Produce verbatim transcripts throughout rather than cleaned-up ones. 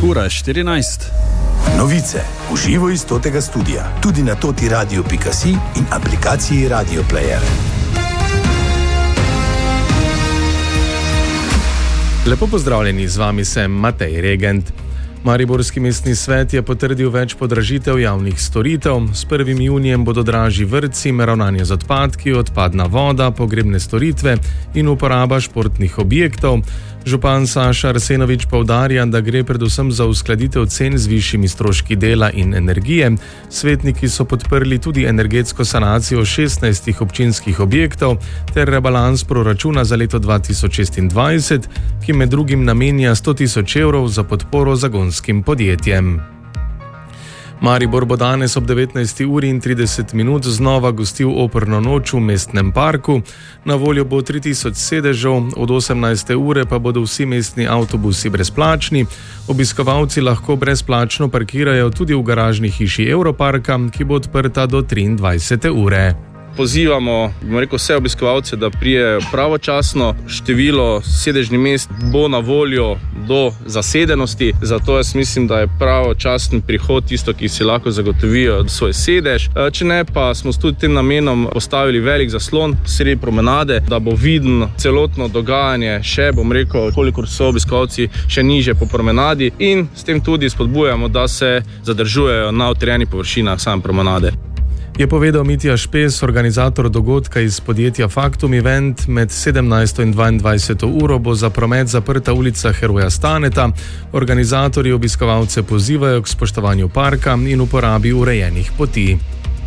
ura štirinajst. Novice v živo iz totega studia, tudi na toti radio pika si in aplikaciji Radio Player. Lepo pozdravljeni, z vami sem Matej Regent. Mariborski mestni svet je potrdil več podražitev javnih storitev. S prvim junijem bodo dražji vrtci, ravnanje z odpadki, odpadna voda, pogrebne storitve in uporaba športnih objektov. Župan Saša Arsenovič poudarja, da gre predvsem za uskladitev cen z višjimi stroški dela in energije. Svetniki so podprli tudi energetsko sanacijo šestnajstih občinskih objektov ter rebalans proračuna za leto dva tisoč šestindvajset, ki med drugim namenja sto tisoč evrov za podporo zagonskim podjetjem. Maribor bo danes ob devetnajsti uri in trideset minut znova gostil operno noč v mestnem parku. Na voljo bo tri tisoč sedežev, od osemnajste ure pa bodo vsi mestni avtobusi brezplačni. Obiskovalci lahko brezplačno parkirajo tudi v garažni hiši Europarka, ki bo odprta do triindvajsete ure. Pozivamo, bomo rekel, vse obiskovalce, da prijejo pravočasno. Število sedežnih mest bo na voljo do zasedenosti, zato jaz mislim, da je pravočasen prihod tisto, ki si lahko zagotovijo svoj sedež. Če ne, pa smo s tudi tem namenom postavili velik zaslon sredi promenade, da bo viden celotno dogajanje še, bom rekel, kolikor so obiskovalci še niže po promenadi, in s tem tudi spodbujamo, da se zadržujejo na utrjenih površinah same promenade. Je povedal Mitja Špes, organizator dogodka iz podjetja Faktum Event. Med sedemnajsto in dvaindvajseto uro bo za promet zaprta ulica Heroja Staneta. Organizatorji obiskovalce pozivajo k spoštovanju parka in uporabi urejenih poti.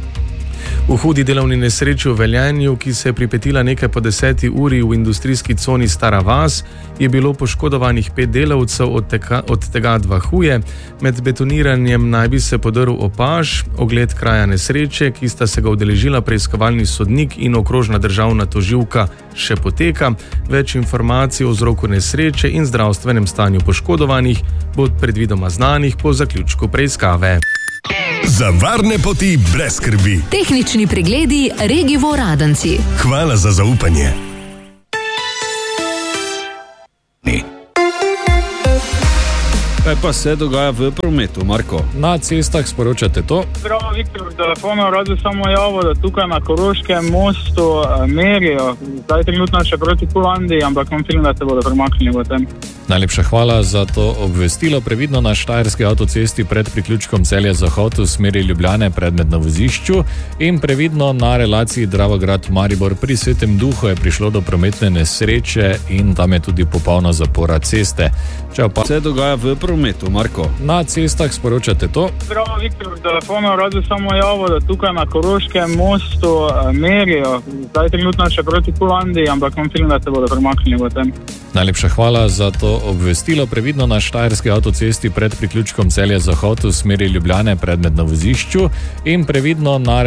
V hudi delovni nesreči v Velenju, ki se je pripetila nekaj po deseti uri v industrijski coni Stara vas, je bilo poškodovanih pet delavcev, od tega, od tega dva huje. Med betoniranjem naj bi se podrl opaž. Ogled kraja nesreče, ki sta se ga udeležila preiskovalni sodnik in okrožna državna tožilka, še poteka. Več informacij o vzroku nesreče in zdravstvenem stanju poškodovanih bo predvidoma znanih po zaključku preiskave. Za varne poti brez skrbi. Tehnični pregledi Regivo Radenci. Hvala za zaupanje. Kaj pa se dogaja v prometu, Marko? Na cestah sporočate to. Zdravo, Viktor, v telefonu radi samo javo, da tukaj na Koroškem mostu merijo. Zdaj trenutno še proti Kulandi, ampak mislim, da se bodo premaknili v tem. Najlepša hvala za to obvestilo. Previdno na Štajerski avtocesti pred priključkom Celje-Zahod v smeri Ljubljane predmet na vozišču in previdno na relaciji Dravograd-Maribor pri Svetem Duhu je prišlo do prometne nesreče in tam je tudi popolna zapora ceste. Čau pa se dogaja v prometu, Marko? Na cestah sporočate to. Zdravo, Viktor, v telefonu radi samo javo, da tukaj na Koroškem mostu merijo. Zdaj trenutno še proti Kulandi, ampak mislim, da se bodo premaknili v tem. Najlepša hvala za to obvestilo. Previdno na Štajerski avtocesti pred priključkom Celje-Zahod v smeri Ljubljane predmet na vozišču in previdno na